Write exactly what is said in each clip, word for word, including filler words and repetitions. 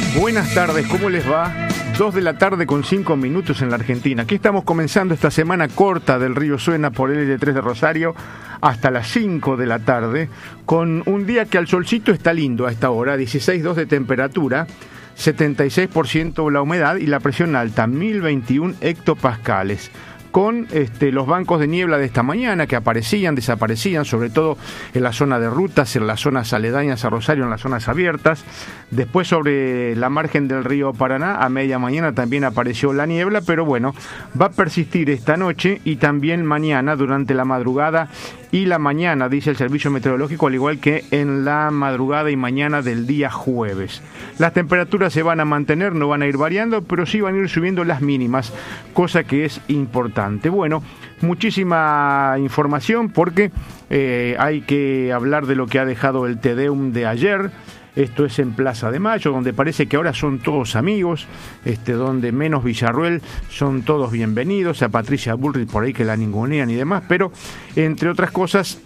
Buenas tardes, ¿cómo les va? Dos de la tarde con cinco minutos en la Argentina. Aquí estamos comenzando esta semana corta del Río Suena por L tres de Rosario hasta las cinco de la tarde, con un día que al solcito está lindo a esta hora, dieciséis coma dos de temperatura, setenta y seis por ciento la humedad y la presión alta, mil veintiún hectopascales. Con este, los bancos de niebla de esta mañana que aparecían, desaparecían, sobre todo en la zona de rutas, en las zonas aledañas a Rosario, en las zonas abiertas. Después sobre la margen del río Paraná, a media mañana también apareció la niebla, pero bueno, va a persistir esta noche y también mañana durante la madrugada y la mañana, dice el Servicio Meteorológico, al igual que en la madrugada y mañana del día jueves. Las temperaturas se van a mantener, no van a ir variando, pero sí van a ir subiendo las mínimas, cosa que es importante. Bueno, muchísima información porque eh, hay que hablar de lo que ha dejado el Te Deum de ayer. Esto es en Plaza de Mayo, donde parece que ahora son todos amigos, este, donde menos Villarruel son todos bienvenidos, a Patricia Bullrich por ahí que la ningunean y demás, pero entre otras cosas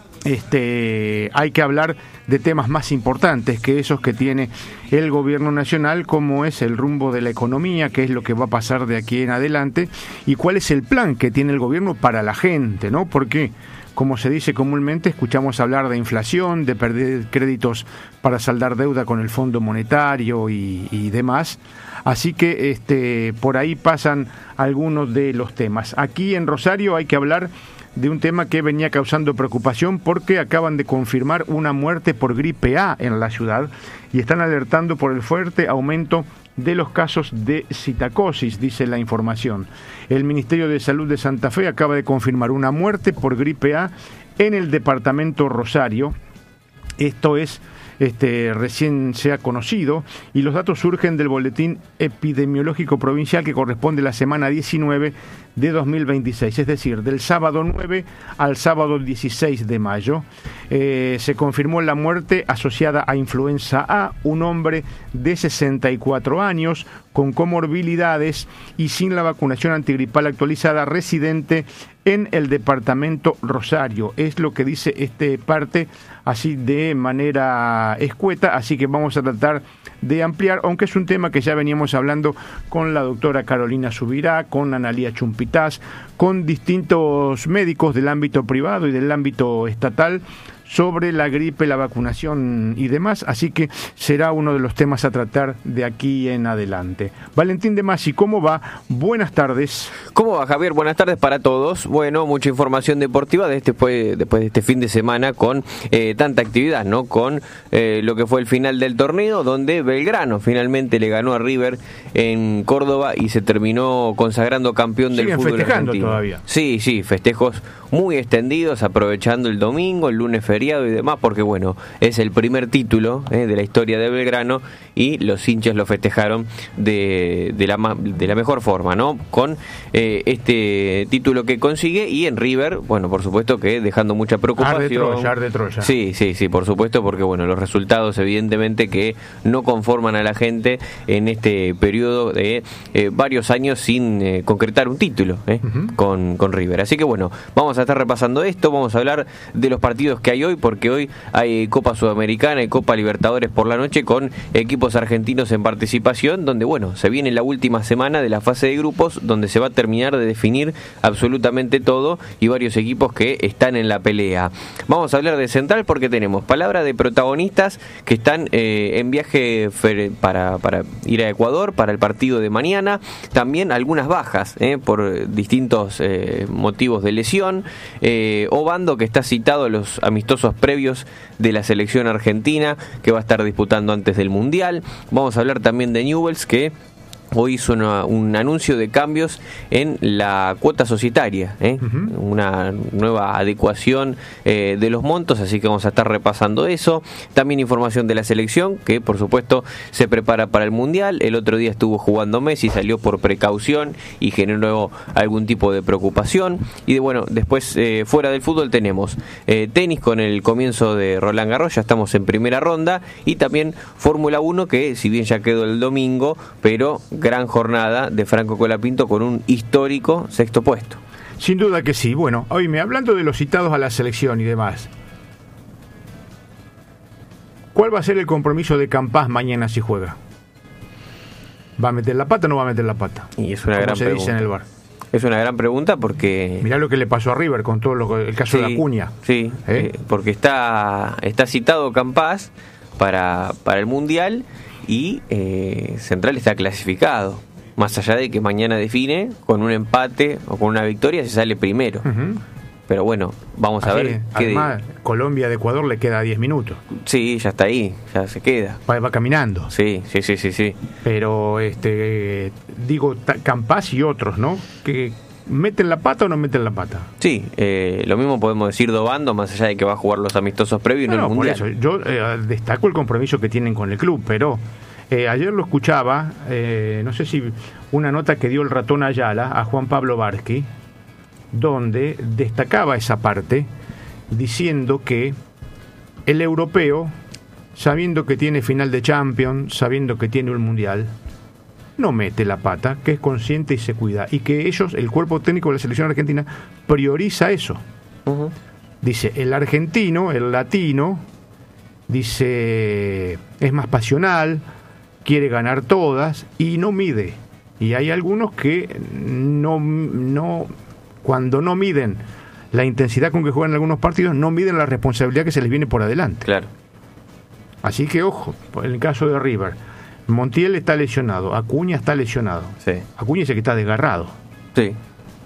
este, hay que hablar de temas más importantes que esos que tiene el gobierno nacional, como es el rumbo de la economía, qué es lo que va a pasar de aquí en adelante y cuál es el plan que tiene el gobierno para la gente, ¿no? Porque como se dice comúnmente, escuchamos hablar de inflación, de perder créditos para saldar deuda con el Fondo Monetario y, y demás. Así que este, por ahí pasan algunos de los temas. Aquí en Rosario hay que hablar de un tema que venía causando preocupación porque acaban de confirmar una muerte por gripe A en la ciudad y están alertando por el fuerte aumento de los casos de citacosis, dice la información. El Ministerio de Salud de Santa Fe acaba de confirmar una muerte por gripe A en el departamento Rosario. Esto es, este, recién se ha conocido y los datos surgen del boletín epidemiológico provincial que corresponde a la semana diecinueve de dos mil veintiséis, es decir, del sábado nueve al sábado dieciséis de mayo. Eh, se confirmó la muerte asociada a influenza A, un hombre de sesenta y cuatro años con comorbilidades y sin la vacunación antigripal actualizada, residente en el departamento Rosario. Es lo que dice este parte así de manera escueta, así que vamos a tratar de ampliar, aunque es un tema que ya veníamos hablando con la doctora Carolina Subirá, con Analía Chumpitaz, con distintos médicos del ámbito privado y del ámbito estatal sobre la gripe, la vacunación y demás, así que será uno de los temas a tratar de aquí en adelante. Valentín de Masi, ¿cómo va? Buenas tardes. ¿Cómo va, Javier? Buenas tardes para todos. Bueno, mucha información deportiva de este, después, después de este fin de semana con eh, tanta actividad, ¿no? Con eh, lo que fue el final del torneo, donde Belgrano finalmente le ganó a River en Córdoba y se terminó consagrando campeón del Siguen fútbol festejando argentino. Todavía. Sí, sí, festejos muy extendidos, aprovechando el domingo, el lunes feriado y demás, porque bueno, es el primer título eh, de la historia de Belgrano y los hinchas lo festejaron de, de, la, de la mejor forma, ¿no? Con eh, este título que consigue y en River, bueno, por supuesto que dejando mucha preocupación. Ar de Troya, ar de Troya. Sí, sí, sí, por supuesto, porque bueno, los resultados evidentemente que no conforman a la gente en este periodo de eh, varios años sin eh, concretar un título eh, uh-huh. con, con River. Así que bueno, vamos a estar repasando esto, vamos a hablar de los partidos que hay hoy, porque hoy hay Copa Sudamericana y Copa Libertadores por la noche con equipos argentinos en participación, donde bueno, se viene la última semana de la fase de grupos, donde se va a terminar de definir absolutamente todo y varios equipos que están en la pelea. Vamos a hablar de Central porque tenemos palabra de protagonistas que están eh, en viaje para, para ir a Ecuador para el partido de mañana, también algunas bajas eh, por distintos eh, motivos de lesión, eh, Obando que está citado a los amistosos previos de la selección argentina que va a estar disputando antes del Mundial. Vamos a hablar también de Newell's, que hoy hizo una, un anuncio de cambios en la cuota societaria, ¿eh? Uh-huh. Una nueva adecuación eh, de los montos, así que vamos a estar repasando eso. También información de la selección, que por supuesto se prepara para el Mundial. El otro día estuvo jugando Messi, salió por precaución y generó algún tipo de preocupación. Y de, bueno, después eh, fuera del fútbol tenemos eh, tenis con el comienzo de Roland Garros, ya estamos en primera ronda, y también Fórmula uno, que si bien ya quedó el domingo, pero gran jornada de Franco Colapinto con un histórico sexto puesto. Sin duda que sí. Bueno, oíme, hablando de los citados a la selección y demás, ¿cuál va a ser el compromiso de Campás mañana si juega? ¿Va a meter la pata o no va a meter la pata? Y es una Como gran se pregunta. dice en el bar. Es una gran pregunta porque... Mirá lo que le pasó a River con todo lo, el caso sí, de Acuña. Sí, ¿Eh? eh, porque está, está citado Campás para, para el Mundial y eh, Central está clasificado. Más allá de que mañana define, con un empate o con una victoria se sale primero. Uh-huh. Pero bueno, vamos a Así, ver. Además, qué... Colombia de Ecuador le queda diez minutos. Sí, ya está ahí, ya se queda. Va, va caminando. Sí, sí, sí, sí, sí. Pero, este, digo, Campás y otros, ¿no? Que ¿meten la pata o no meten la pata? Sí, eh, lo mismo podemos decir de Obando, más allá de que va a jugar los amistosos previos y no, no, el no, Mundial. por eso, yo eh, destaco el compromiso que tienen con el club, pero eh, ayer lo escuchaba, eh, no sé si una nota que dio el ratón Ayala a Juan Pablo Varsky, donde destacaba esa parte, diciendo que el europeo, sabiendo que tiene final de Champions, sabiendo que tiene un Mundial, no mete la pata, que es consciente y se cuida, y que ellos, el cuerpo técnico de la selección argentina, prioriza eso. Uh-huh. Dice, el argentino, el latino, dice, es más pasional, quiere ganar todas y no mide. Y hay algunos que no, no, cuando no miden la intensidad con que juegan en algunos partidos, no miden la responsabilidad que se les viene por adelante. Claro. Así que ojo, en el caso de River, Montiel está lesionado, Acuña está lesionado. Sí. Acuña dice que está desgarrado. Sí.